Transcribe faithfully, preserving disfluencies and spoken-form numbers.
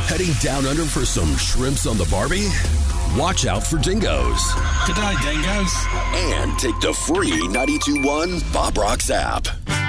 Heading down under for some shrimps on the Barbie? Watch out for dingoes. G'day, dingoes. And take the free ninety-two point one Bob Rocks app.